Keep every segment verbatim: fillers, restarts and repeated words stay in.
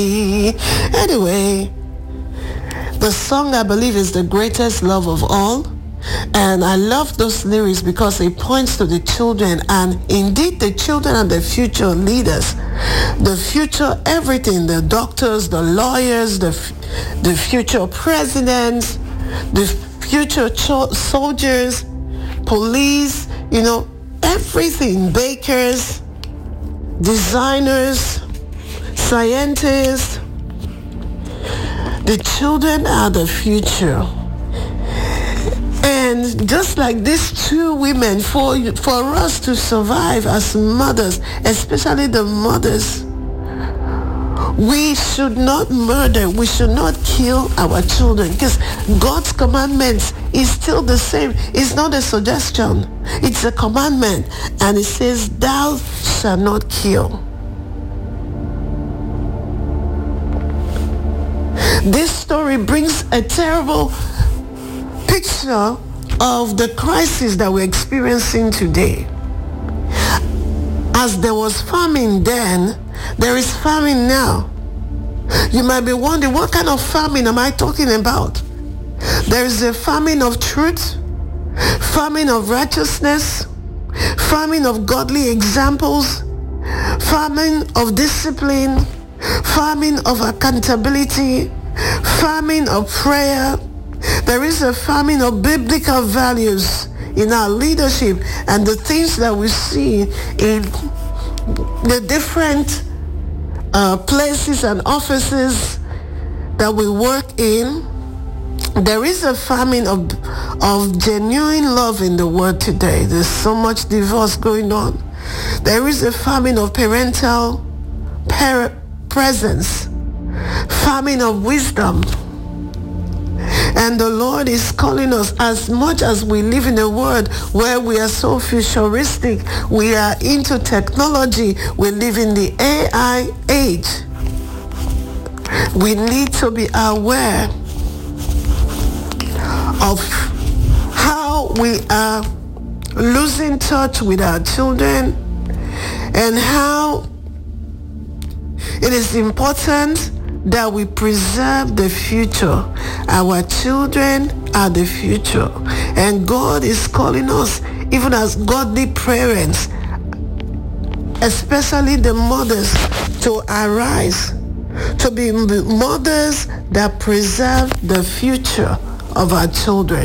Anyway, the song I believe is The Greatest Love of All. And I love those lyrics because it points to the children, and indeed the children are the future leaders, the future everything, the doctors, the lawyers, the, the future presidents, the future cho- soldiers, police, you know, everything, bakers, designers, scientists. The children are the future. And just like these two women, for, for us to survive as mothers, especially the mothers, we should not murder, we should not kill our children, because God's commandments is still the same. It's not a suggestion, it's a commandment. And it says, thou shalt not kill. This story brings a terrible picture of the crisis that we're experiencing today. As there was famine then, there is famine now. You might be wondering, what kind of famine am I talking about? There is a famine of truth, famine of righteousness, famine of godly examples, famine of discipline, famine of accountability, famine of prayer. There is a famine of biblical values in our leadership and the things that we see in the different uh, places and offices that we work in. There is a famine of, of genuine love in the world today. There's so much divorce going on. There is a famine of parental par- presence, famine of wisdom. And the Lord is calling us, as much as we live in a world where we are so futuristic, we are into technology, we live in the A I age. We need to be aware of how we are losing touch with our children and how it is important that we preserve the future. Our children are the future. And God is calling us, even as godly parents, especially the mothers, to arise, to be mothers that preserve the future of our children.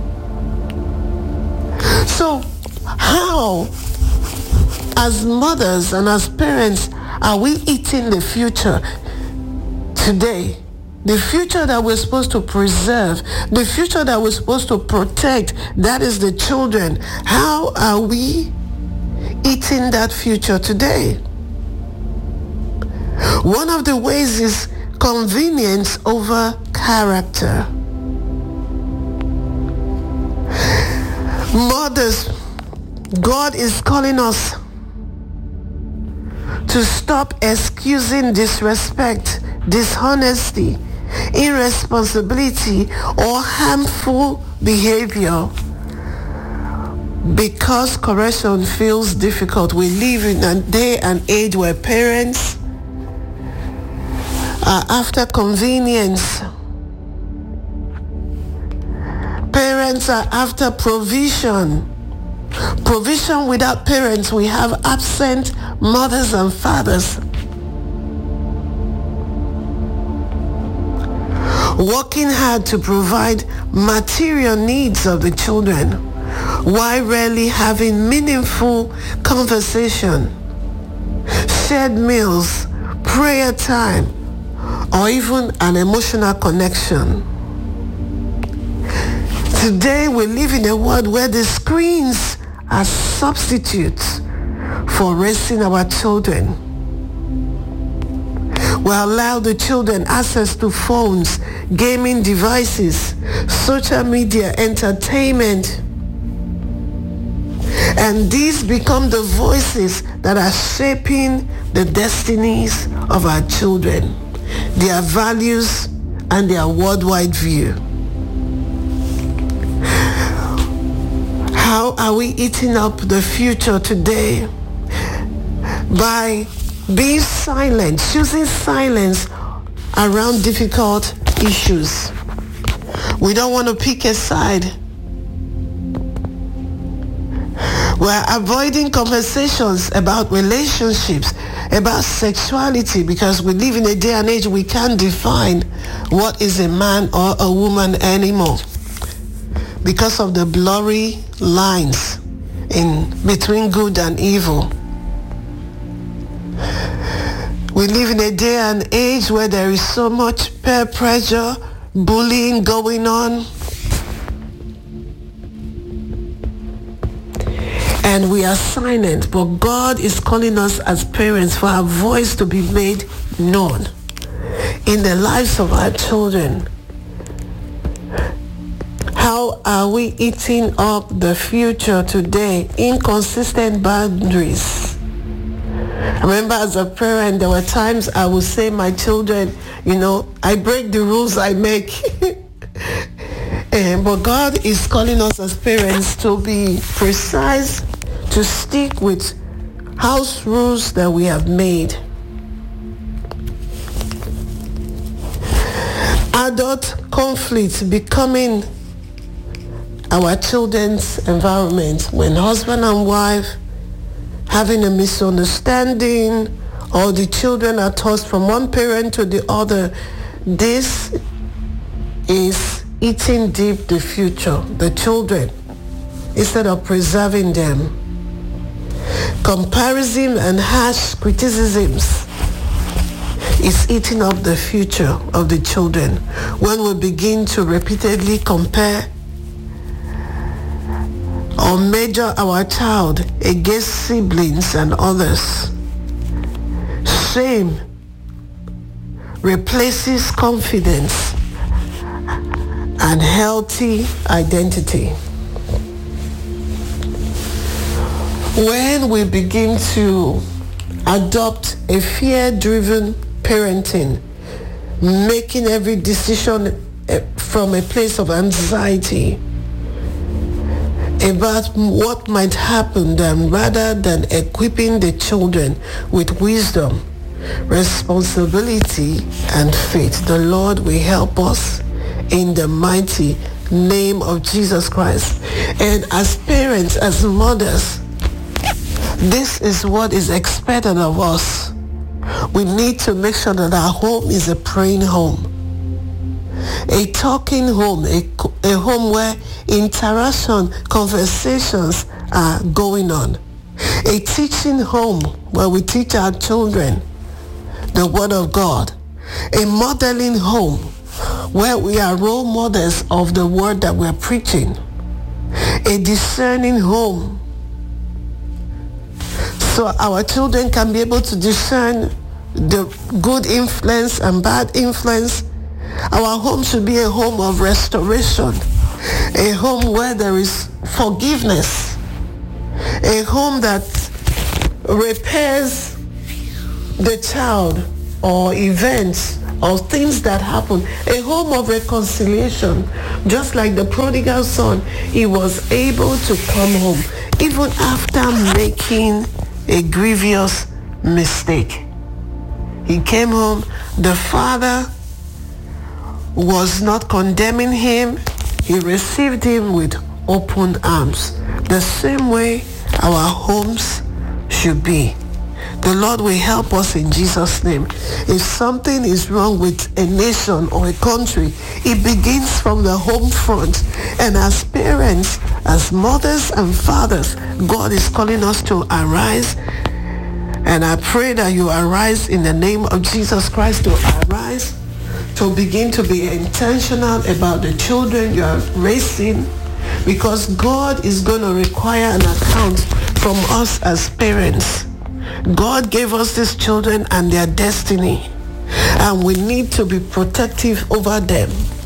So how, as mothers and as parents, are we eating the future today? The future that we're supposed to preserve, the future that we're supposed to protect, that is the children. How are we eating that future today? One of the ways is convenience over character. Mothers, God is calling us to stop excusing disrespect, dishonesty, irresponsibility, or harmful behavior because correction feels difficult. We live in a day and age where parents are after convenience. Parents are after provision. Provision without parents, we have absent mothers and fathers. Working hard to provide material needs of the children while rarely having meaningful conversation, shared meals, prayer time, or even an emotional connection. Today we live in a world where the screens are substitutes for raising our children. We allow the children access to phones, gaming devices, social media, entertainment. And these become the voices that are shaping the destinies of our children, their values, and their worldwide view. How are we eating up the future today? By being silent, choosing silence around difficult issues. We don't want to pick a side. We're avoiding conversations about relationships, about sexuality, because we live in a day and age we can't define what is a man or a woman anymore because of the blurry lines in between good and evil. We live in a day and age where there is so much peer pressure, bullying going on. And we are silent, but God is calling us as parents for our voice to be made known in the lives of our children. How are we eating up the future today? Inconsistent boundaries. I remember as a parent, there were times I would say my children, you know, I break the rules I make. And, but God is calling us as parents to be precise, to stick with house rules that we have made. Adult conflict becoming our children's environment, when husband and wife having a misunderstanding, or the children are tossed from one parent to the other. This is eating deep the future, the children, instead of preserving them. Comparison and harsh criticisms is eating up the future of the children when we begin to repeatedly compare or measure our child against siblings and others. Shame replaces confidence and healthy identity. When we begin to adopt a fear-driven parenting, making every decision from a place of anxiety about what might happen, then rather than equipping the children with wisdom, responsibility, and faith, the Lord will help us in the mighty name of Jesus Christ. And as parents, as mothers, this is what is expected of us. We need to make sure that our home is a praying home, a talking home, a, a home where interaction, conversations are going on, a teaching home where we teach our children the Word of God, a modeling home where we are role models of the Word that we're preaching, a discerning home so our children can be able to discern the good influence and bad influence. Our home should be a home of restoration, a home where there is forgiveness, a home that repairs the child or events or things that happen, a home of reconciliation. Just like the prodigal son, he was able to come home even after making a grievous mistake. He came home. The father was not condemning him. He received him with open arms. The same way our homes should be. The Lord will help us in Jesus' name. If something is wrong with a nation or a country, it begins from the home front. And as parents, as mothers and fathers, God is calling us to arise. And I pray that you arise in the name of Jesus Christ, to arise, to begin to be intentional about the children you are raising, because God is going to require an account from us as parents. God gave us these children and their destiny, and we need to be protective over them.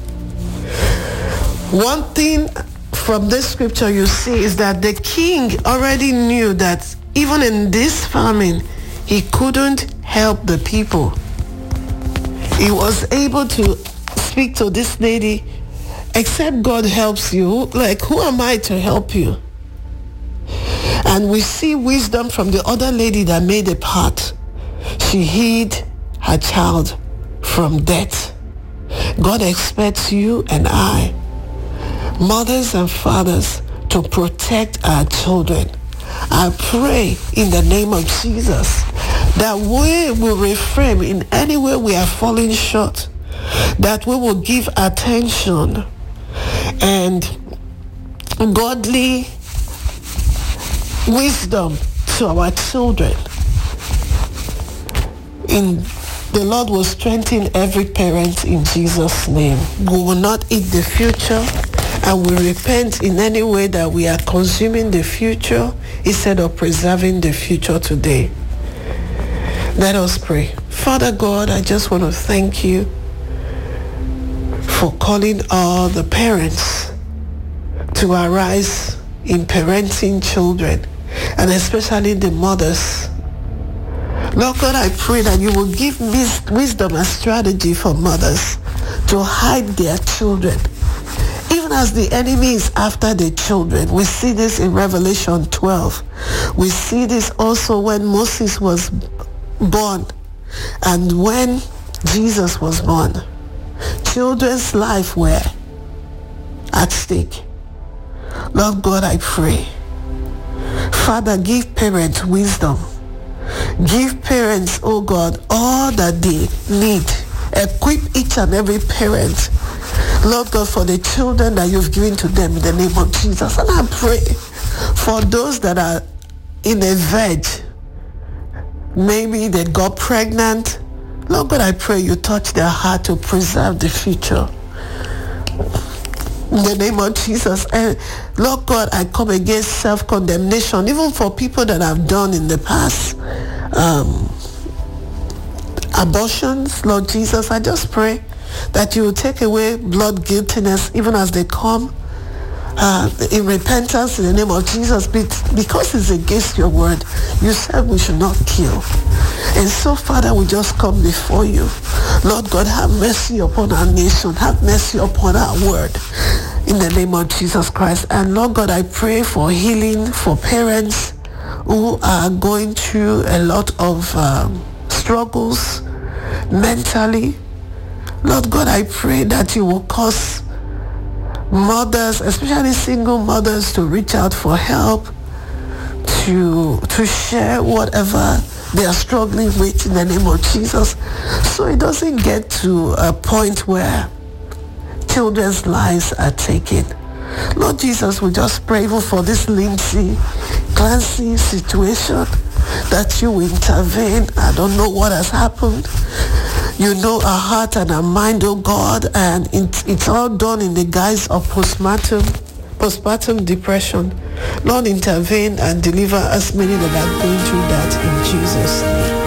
One thing from this scripture you see is that the king already knew that even in this famine, he couldn't help the people. He was able to speak to this lady, except God helps you. Like, who am I to help you? And we see wisdom from the other lady that made a part. She hid her child from death. God expects you and I, mothers and fathers, to protect our children. I pray in the name of Jesus that we will refrain in any way we are falling short, that we will give attention and godly wisdom to our children. In the Lord will strengthen every parent in Jesus' name. We will not eat the future, and we repent in any way that we are consuming the future instead of preserving the future today. Let us pray. Father God, I just want to thank you for calling all the parents to arise in parenting children, and especially the mothers. Lord God, I pray that you will give wis- wisdom and strategy for mothers to hide their children. Even as the enemy is after the children, we see this in Revelation twelve. We see this also when Moses was born and when Jesus was born. Children's life were at stake. Lord God, I pray. Father, give parents wisdom. Give parents, oh God, all that they need. Equip each and every parent, Lord God, for the children that you've given to them in the name of Jesus. And I pray for those that are in a verge. Maybe they got pregnant. Lord God, I pray you touch their heart to preserve the future. In the name of Jesus. And Lord God, I come against self-condemnation, even for people that have done in the past um, abortions. Lord Jesus, I just pray that you will take away blood guiltiness even as they come uh, in repentance in the name of Jesus, because it's against your word. You said we should not kill. And so, Father, we just come before you. Lord God, have mercy upon our nation. Have mercy upon our word in the name of Jesus Christ. And Lord God, I pray for healing for parents who are going through a lot of um, struggles mentally. Lord God, I pray that you will cause mothers, especially single mothers, to reach out for help, to to share whatever they are struggling with in the name of Jesus, so it doesn't get to a point where children's lives are taken. Lord Jesus, we just pray even for this Lindsay Clancy situation, that you will intervene. I don't know what has happened. You know our heart and our mind, oh God, and it, it's all done in the guise of postpartum, postpartum depression. Lord, intervene and deliver as many that are going through that in Jesus' name.